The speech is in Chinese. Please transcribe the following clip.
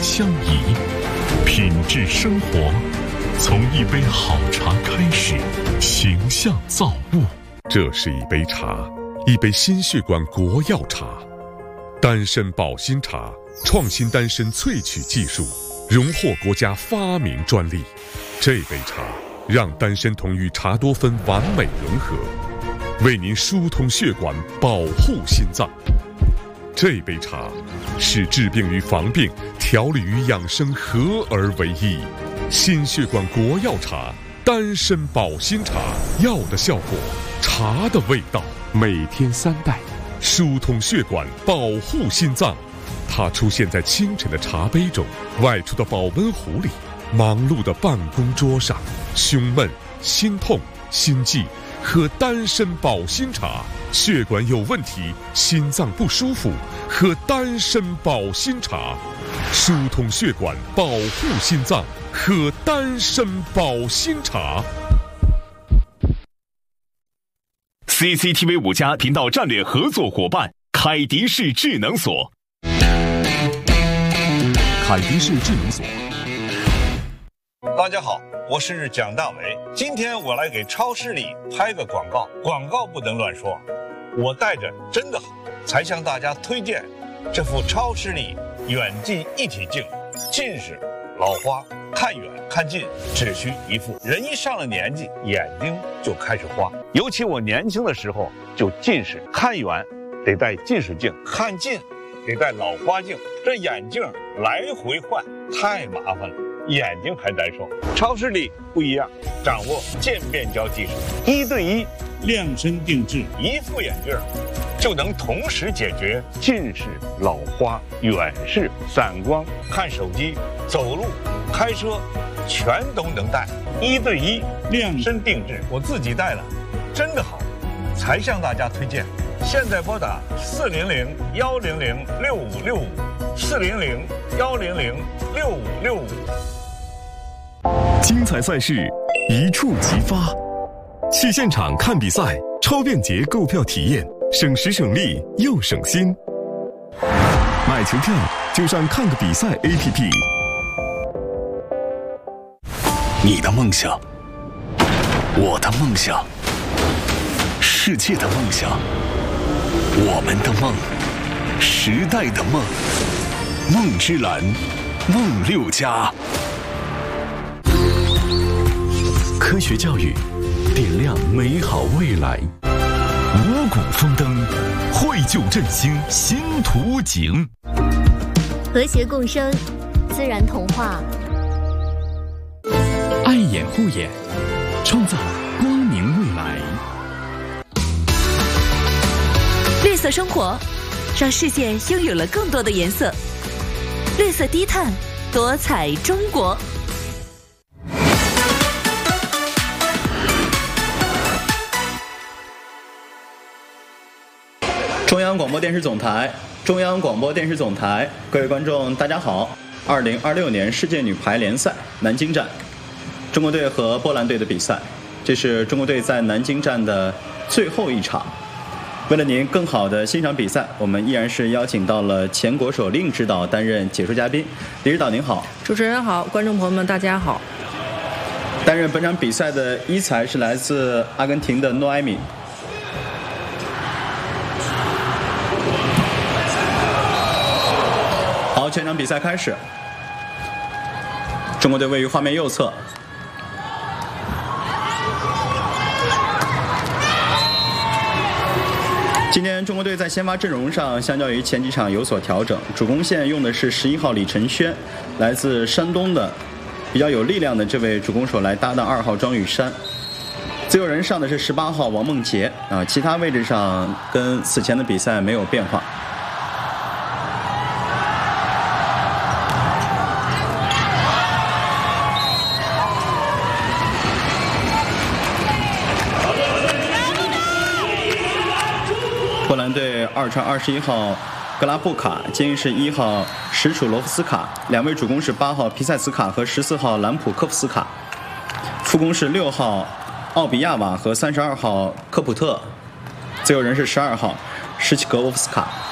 相宜，品质生活从一杯好茶开始，形象造物。 这是一杯茶，一杯心血管国药茶，丹参保心茶，创新丹参萃取技术，荣获国家发明专利。这杯茶让丹参酮与茶多酚完美融合，为您疏通血管，保护心脏。这杯茶是治病与防病、调理与养生合而为一。心血管国药茶，丹参保心茶，药的效果，茶的味道。每天3袋，疏通血管，保护心脏。它出现在清晨的茶杯中，外出的保温壶里，忙碌的办公桌上。胸闷、心痛、心悸，喝丹参保心茶。血管有问题，心脏不舒服，喝丹参保心茶。疏通血管，保护心脏，喝丹参保心茶。 CCTV 5家频道战略合作伙伴凯迪士智能锁。凯迪士智能锁。 大家好，我是蒋大为。今天我来给超市里拍个广告，广告不能乱说。我戴着真的好，才向大家推荐这副超视力远近一体镜。近视、老花，看远看近只需一副。人一上了年纪，眼睛就开始花。尤其我年轻的时候就近视，看远得戴近视镜，看近得戴老花镜，这眼镜来回换太麻烦了，眼睛还难受。超视力不一样，掌握渐变焦技术，1对1量身定制，一副眼镜就能同时解决近视、老花、远视、散光、看手机、走路、开车，全都能戴。1对1量身定制，我自己戴了，真的好，才向大家推荐。现在拨打400-100-6565，400-100-6565。 精彩赛事一触即发，去现场看比赛，超便捷购票体验，省时省力又省心。买球票就上看个比赛 APP。你的梦想，我的梦想，世界的梦想，我们的梦，时代的梦，梦之蓝，梦6家。科学教育，点亮美好未来。五谷丰登，绘就振兴新图景。 和谐共生，自然童话。 爱眼护眼，创造光明未来。 绿色生活，让世界拥有了更多的颜色。绿色低碳，多彩中国。 中央广播电视总台，中央广播电视总台，各位观众，大家好。2026年世界女排联赛南京站，中国队和波兰队的比赛，这是中国队在南京站的最后一场。为了您更好的欣赏比赛，我们依然是邀请到了前国手令指导担任解说嘉宾。李指导您好。 主持人好，观众朋友们大家好。 担任本场比赛的一裁是来自阿根廷的诺埃米。好，全场比赛开始。中国队位于画面右侧。今天中国队在先发阵容上相较于前几场有所调整，主攻线用的是11号李承轩，来自山东的比较有力量的这位主攻手来搭档2号庄宇珊。自由人上的是18号王梦洁啊，其他位置上跟此前的比赛没有变化。波兰队2传21号格拉布卡，接应是1号什楚罗夫斯卡，两位主攻是8号皮塞茨卡和14号兰普科夫斯卡，副攻是6号奥比亚瓦和32号科普特，自由人是12号施奇格沃夫斯卡。